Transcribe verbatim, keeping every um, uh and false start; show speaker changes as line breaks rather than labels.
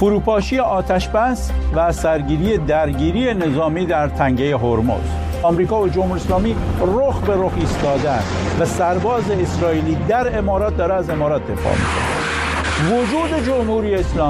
فروپاشی آتش‌بس و سرگیری درگیری نظامی در تنگه هرمز. آمریکا و جمهوری اسلامی رخ به رخ ایستادند و سرباز اسرائیلی در امارات داره از امارات دفاع میکنه. وجود جمهوری اسلامی